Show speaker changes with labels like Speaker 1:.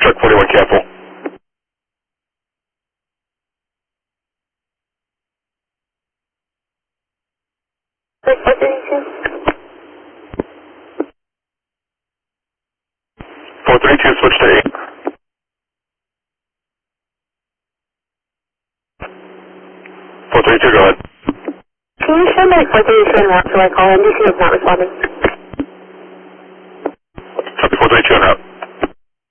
Speaker 1: Truck 41 cancel.
Speaker 2: Like 432?
Speaker 1: 432, switch to 8. 432, go ahead.
Speaker 2: Can you show me like 432 and route so I call NBC is not responding?